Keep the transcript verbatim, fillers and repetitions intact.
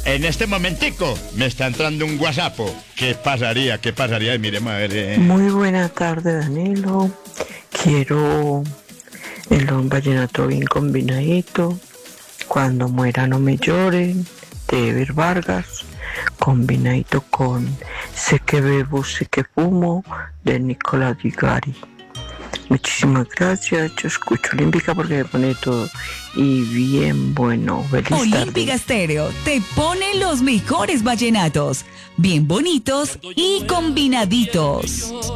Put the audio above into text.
En este momentico me está entrando un WhatsApp. ¿Qué pasaría? ¿Qué pasaría? Y miremos a ver. Eh. Muy buena tarde, Danilo. Quiero el don vallenato bien combinadito. Cuando muera no me lloren, de Ever Vargas. Combinadito con Sé que bebo, sé que fumo, de Nicolás Vigari. Muchísimas gracias. Yo escucho Olímpica porque me pone todo. Y bien bueno. Feliz Olímpica tarde. Stereo te pone los mejores vallenatos, bien bonitos y combinaditos.